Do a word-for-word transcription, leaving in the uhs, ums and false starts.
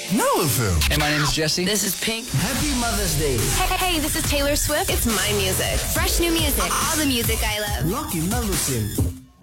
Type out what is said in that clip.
Mellow F M. Hey, my name is Jesse. This is Pink. Happy Mother's Day. Hey, hey, this is Taylor Swift. It's my music. Fresh new music. All the music I love. Lucky Mellow Sim.